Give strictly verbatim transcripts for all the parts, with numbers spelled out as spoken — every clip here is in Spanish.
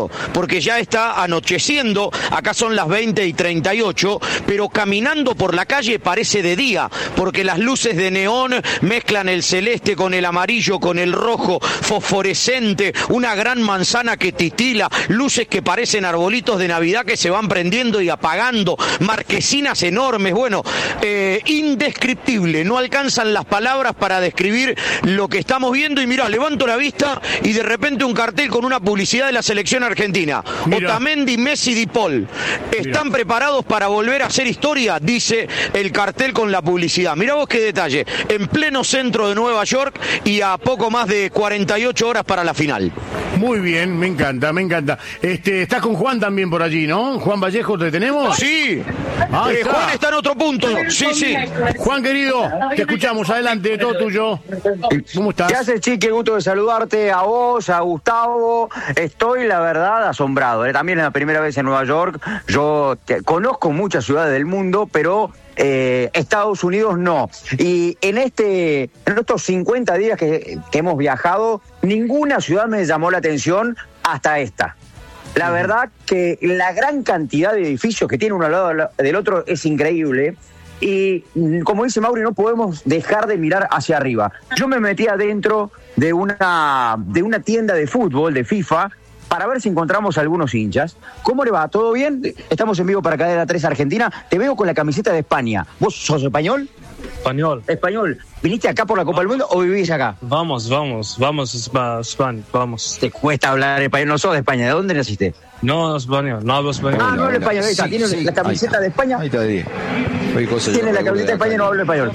porque ya está anocheciendo, acá son las veinte y treinta y ocho, pero caminando por la calle parece de día, porque las luces de neón mezclan el celeste con el amarillo, con el rojo, fosforescente, una gran manzana que titila, luces que parecen arbolitos de Navidad que se van prendiendo y apagando, marquesinas enormes, bueno, eh, indescriptible, no alcanzan las palabras para describir lo que estamos viendo. Y mirá, levanto la vista y de repente un cartel con una publicidad de la selección argentina. Mira. Otamendi, Messi, Di Paul. ¿Están Mira. preparados para volver a hacer historia? Dice el cartel con la publicidad. Mirá vos qué detalle. En pleno centro de Nueva York y a poco más de cuarenta y ocho horas para la final. Muy bien, me encanta, me encanta. Este, estás con Juan también por allí, ¿no? Juan Vallejo, ¿te tenemos? Sí. Eh, está. Juan está en otro punto. Sí, sí. Juan, querido, te escuchamos. Adelante, todo tuyo. ¿Cómo estás? ¿Qué haces, Chiqui? Gusto de saludarte a vos, a Gustavo. Estoy, la verdad, asombrado. ¿eh? También es la primera vez en Nueva York. Yo te, conozco muchas ciudades del mundo, pero eh, Estados Unidos no. Y en este, en estos cincuenta días que, que hemos viajado, ninguna ciudad me llamó la atención hasta esta. La verdad que la gran cantidad de edificios que tiene uno al lado del otro es increíble. Y como dice Mauri, no podemos dejar de mirar hacia arriba. Yo me metí adentro de una, de una tienda de fútbol, de FIFA, para ver si encontramos algunos hinchas. ¿Cómo le va? ¿Todo bien? Estamos en vivo para Cadena tres Argentina. Te veo con la camiseta de España. ¿Vos sos español? Español. Español. ¿Viniste acá por la Copa del Mundo o vivís acá? Vamos, vamos, vamos, España, vamos. Te cuesta hablar español, no sos de España. ¿De dónde naciste? No, español, no hablo español. Ah, no hablo español, ahí está. ¿Tiene sí, la camiseta de España? Ahí está, ahí. Tiene la camiseta de España y no hablo español.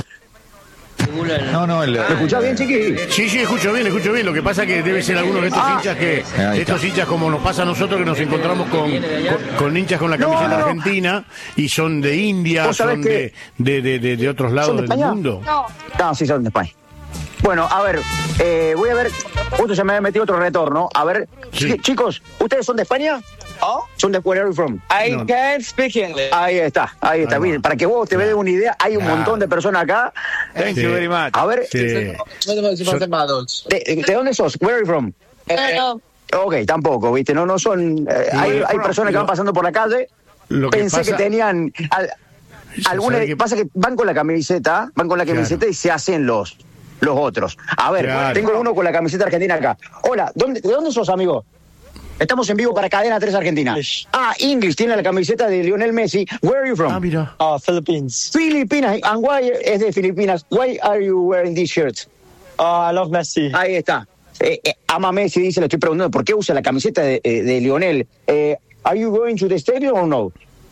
No, no, el... ¿Me escuchás bien, Chiqui? Sí, sí, escucho bien, escucho bien. Lo que pasa es que debe ser algunos de estos ah. hinchas que, estos hinchas como nos pasa a nosotros, que nos encontramos con, con, con hinchas con la camiseta no, no, argentina y son de India, son de, de, de, de, de otros lados de del mundo. No. no, sí, son de España. Bueno, a ver, eh, voy a ver, justo ya me había metido otro retorno. A ver, sí. chicos, ¿ustedes son de España? ¿Oh? ¿Son de where are you from? I no. can't speak English. Ahí está, ahí está. Miren, para que vos te veas una idea, hay un ah. montón de personas acá. Thank sí. you very much. A ver, sí. ¿de, ¿de dónde sos? Where are you from? Eh, no. Ok, tampoco, ¿viste? No, no son. Eh, sí, hay, hay personas que van pasando por la calle. Lo que Pensé pasa... que tenían. Al, alguna, que... Pasa que van con la camiseta, van con la camiseta claro. y se hacen los, los otros. A ver, claro. tengo uno con la camiseta argentina acá. Hola, ¿dónde, ¿de dónde sos, amigo? Estamos en vivo para Cadena tres Argentina. English. Ah, English, tiene la camiseta de Lionel Messi. Where are you from? Ah, mira. Uh, Philippines. Filipinas. And why es de Filipinas? Why are you wearing this shirt? Uh, I love Messi. Ahí está. Eh, eh, ama Messi, dice, le estoy preguntando, ¿por qué usa la camiseta de, de, de Lionel? Eh, are you going to the stadium or no?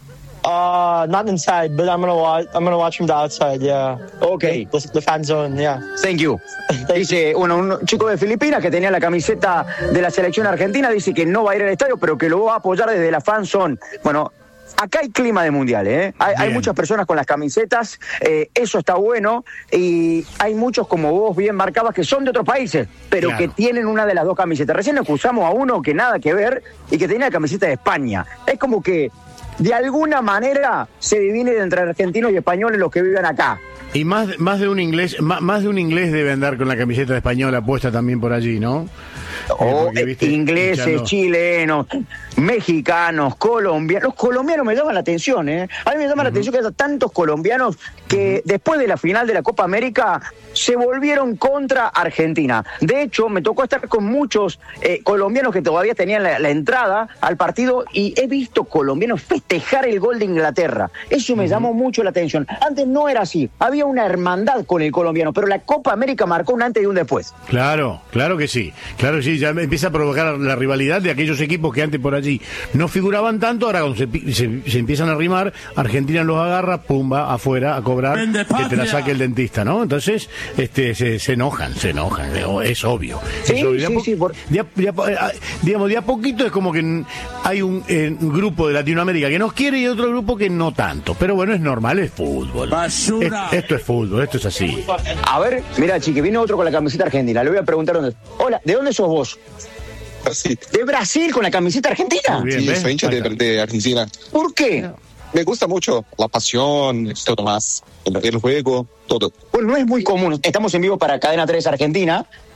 Uh, not inside, but I'm gonna watch. I'm gonna watch from the outside. Yeah. Okay. The, the fan zone. Yeah. Thank you. Dice uno, un chico de Filipinas que tenía la camiseta de la selección argentina, dice que no va a ir al estadio, pero que lo va a apoyar desde la fan zone. Bueno, acá hay clima de mundiales, ¿eh? Hay, hay muchas personas con las camisetas, eh, eso está bueno, y hay muchos, como vos bien marcabas, que son de otros países, pero claro. que tienen una de las dos camisetas. Recién acusamos a uno que nada que ver y que tenía la camiseta de España. Es como que de alguna manera se divide entre argentinos y españoles los que viven acá. Y más, más de un inglés, más, más de un inglés debe andar con la camiseta española puesta también por allí, ¿no? Oh, eh, ¿viste? Ingleses, Hinchando. chilenos, mexicanos, colombianos. Los colombianos me llaman la atención, ¿eh? A mí me llama uh-huh. la atención que haya tantos colombianos que uh-huh. después de la final de la Copa América se volvieron contra Argentina. De hecho, me tocó estar con muchos eh, colombianos que todavía tenían la, la entrada al partido y he visto colombianos festejar el gol de Inglaterra. Eso me uh-huh. llamó mucho la atención. Antes no era así. Había una hermandad con el colombiano, pero la Copa América marcó un antes y un después. Claro, claro que sí. Claro que sí. Ya empieza a provocar la rivalidad de aquellos equipos que antes por allí no figuraban tanto. Ahora cuando se, se, se empiezan a arrimar, Argentina los agarra, pumba, afuera a cobrar, que te la saque el dentista, ¿no? Entonces este se, se enojan, se enojan, es obvio. Sí, es obvio. sí, po- sí, por... de a, de a, digamos, de a poquito es como que hay un, eh, un grupo de Latinoamérica que nos quiere y otro grupo que no tanto. Pero bueno, es normal, es fútbol. Es, esto es fútbol, esto es así. A ver, mira, chique, viene otro con la camiseta argentina. Le voy a preguntar dónde. Hola, ¿de dónde sos vos? Brasil. ¿De Brasil con la camiseta argentina? Bien, sí, ¿ves? Soy hincha de, de Argentina. ¿Por qué? Me gusta mucho la pasión, todo más, el, el juego, todo. Bueno, no es muy común. Estamos en vivo para Cadena tres Argentina.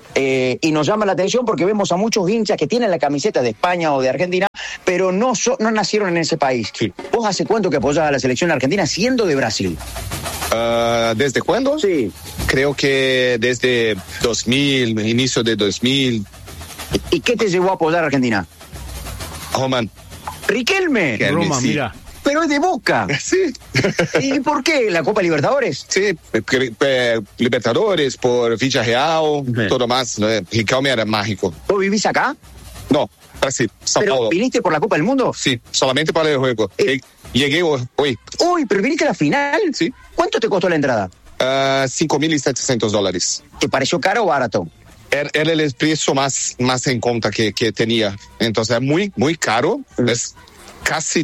eh, y nos llama la atención porque vemos a muchos hinchas que tienen la camiseta de España o de Argentina, pero no, so, no nacieron en ese país. Sí. ¿Vos hace cuánto que apoyás a la selección argentina siendo de Brasil? Uh, ¿Desde cuándo? Sí. Creo que desde dos mil, inicio de dos mil. ¿Y qué te llevó a apoyar a Argentina? Román. Riquelme. Riquelme, Roma, sí. mira. Pero es de Boca. Sí. ¿Y por qué? ¿La Copa Libertadores? Sí, eh, eh, Libertadores, por Villarreal, Sí. todo más. ¿no? Riquelme era mágico. ¿Vos vivís acá? No, Brasil, São ¿Pero Paulo. viniste por la Copa del Mundo? Sí, solamente para el juego. Eh. Llegué hoy. Uy, pero viniste a la final. Sí. ¿Cuánto te costó la entrada? Uh, cinco mil setecientos dólares. ¿Te pareció caro o barato? Era, era el precio más, más en conta que, que tenía. Entonces es muy, muy caro. Es casi,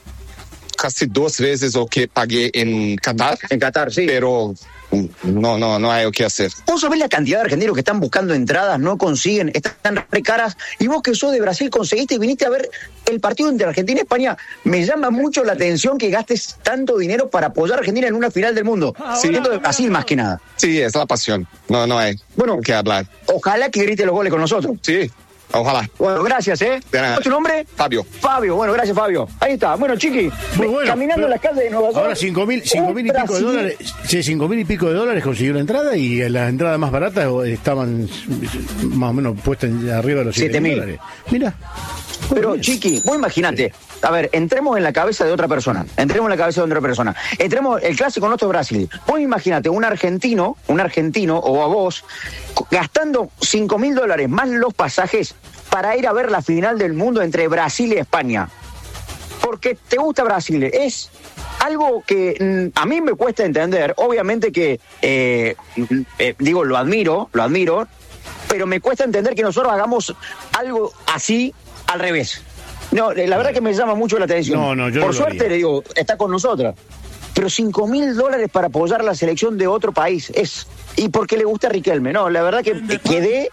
casi dos veces lo que pagué en Qatar. En Qatar, sí. Pero no, no, no hay que hacer. Vos sabés la cantidad de argentinos que están buscando entradas, no consiguen, están re caras, y vos que sos de Brasil conseguiste y viniste a ver el partido entre Argentina y España. Me llama mucho la atención que gastes tanto dinero para apoyar a Argentina en una final del mundo, siendo de Brasil más que nada. Sí, es la pasión. No, no hay Bueno, que hablar. Ojalá que grite los goles con nosotros. Sí, ojalá. Bueno, gracias, ¿eh? De nada. ¿Cuál es tu nombre? Fabio. Fabio, bueno, gracias, Fabio. Ahí está. Bueno, Chiqui, Muy bueno, caminando pero en las calles de Nueva York. Ahora cinco mil, cinco mil y un pico de Brasil- dólares, sí, cinco mil y pico de dólares consiguió la entrada y las entradas más baratas estaban más o menos puestas arriba de los siete mil dólares. Mira. Pero, Chiqui, vos imaginate, a ver, entremos en la cabeza de otra persona, entremos en la cabeza de otra persona, entremos, el clásico nuestro es Brasil. Vos imaginate un argentino, un argentino o a vos, gastando cinco mil dólares más los pasajes para ir a ver la final del mundo entre Brasil y España. Porque te gusta Brasil, es algo que mm, a mí me cuesta entender, obviamente que, eh, eh, digo, lo admiro, lo admiro, pero me cuesta entender que nosotros hagamos algo así al revés. No, la verdad que me llama mucho la atención. No, no, yo Por no lo suerte, haría. le digo, está con nosotros. Pero cinco mil dólares para apoyar la selección de otro país es... Y porque le gusta a Riquelme. No, la verdad que quedé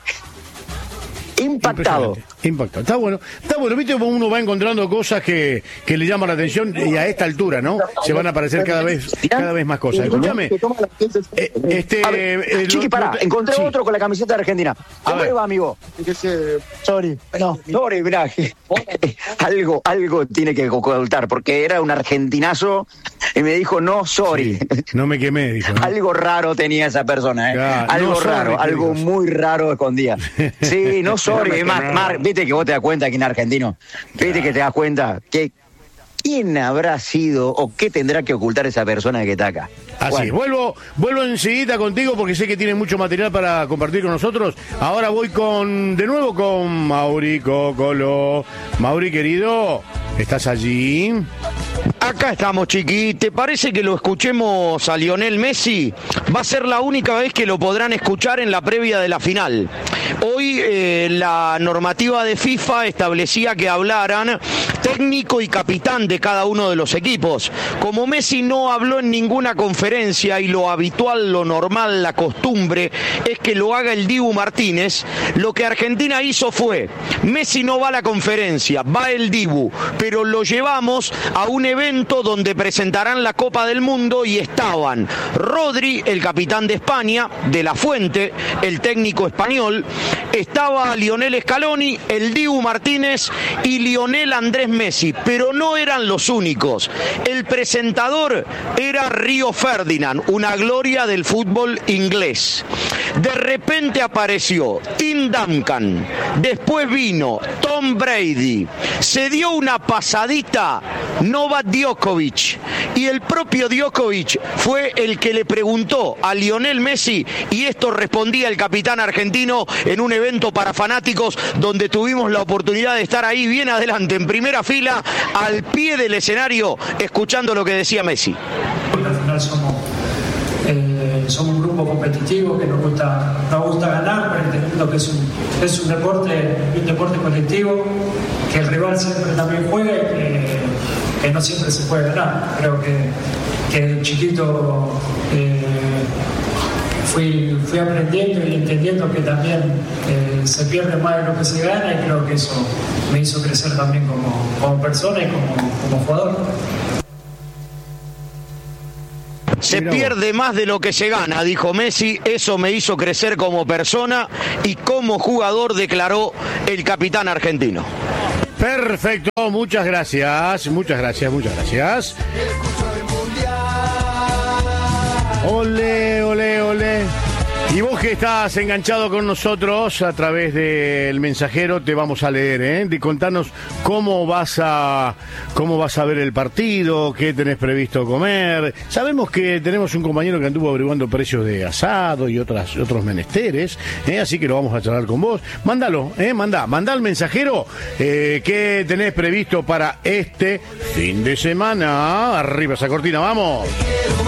impactado. Impresionante, Impactado. Está bueno. Está bueno. Viste cómo uno va encontrando cosas que, que le llaman la atención y a esta altura, ¿no? Se van a aparecer cada vez, cada vez más cosas. Escúchame. Eh, este, A ver, eh, Chiqui, lo- pará, lo- encontré sí. otro con la camiseta de Argentina. ¿Cómo ver. le va, amigo? Sorry. No, sorry, mirá. algo, algo tiene que ocultar, porque era un argentinazo y me dijo, no, sorry. No me quemé, dijo. ¿no? Algo raro tenía esa persona, ¿eh? Claro, algo no sorry, raro, te algo digo. muy raro escondía. Sí, no sorry. Mar, Mar, viste que vos te das cuenta que en argentino, viste que te das cuenta que quién habrá sido o qué tendrá que ocultar esa persona que está acá. Así, Bueno, es. vuelvo, vuelvo enseguida contigo porque sé que tienes mucho material para compartir con nosotros. Ahora voy con, de nuevo con Mauri Cocolo. Mauri, querido, ¿estás allí? Acá estamos, Chiqui. ¿Te parece que lo escuchemos a Lionel Messi? Va a ser la única vez que lo podrán escuchar en la previa de la final. Hoy eh, la normativa de FIFA establecía que hablaran técnico y capitán de cada uno de los equipos. Como Messi no habló en ninguna conferencia y lo habitual, lo normal, la costumbre es que lo haga el Dibu Martínez, lo que Argentina hizo fue, Messi no va a la conferencia, va el Dibu, pero lo llevamos a un evento donde presentarán la Copa del Mundo y estaban Rodri, el capitán de España, De La Fuente, el técnico español, estaba Lionel Scaloni, el Dibu Martínez y Lionel Andrés Messi, pero no eran los únicos. El presentador era Río Ferdinand, una gloria del fútbol inglés. De repente apareció Tim Duncan, después vino Tom Brady, se dio una pasadita Novak Djokovic y el propio Djokovic fue el que le preguntó a Lionel Messi y esto respondía el capitán argentino en un evento para fanáticos donde tuvimos la oportunidad de estar ahí bien adelante en primera fila al pie del escenario escuchando lo que decía Messi. Al final somos, eh, somos un grupo competitivo que nos gusta, nos gusta ganar, pero entendiendo que es un, es un deporte, un deporte colectivo, que el rival siempre también juega y que, que no siempre se puede ganar. Creo que, que de chiquito eh, fui, fui aprendiendo y entendiendo que también eh, se pierde más de lo que se gana, y creo que eso me hizo crecer también como, como persona y como, como jugador. Se Mirá pierde vos. más de lo que se gana, dijo Messi. Eso me hizo crecer como persona y como jugador, declaró el capitán argentino. Perfecto, muchas gracias, muchas gracias, muchas gracias. Ole, ole, ole. Y vos que estás enganchado con nosotros a través del mensajero, te vamos a leer, ¿eh? De contarnos cómo vas a cómo vas a ver el partido, qué tenés previsto comer. Sabemos que tenemos un compañero que anduvo averiguando precios de asado y otras otros menesteres, ¿eh? Así que lo vamos a charlar con vos. Mándalo, ¿eh? Mandá, mandá al mensajero eh, qué tenés previsto para este fin de semana. Arriba esa cortina, vamos.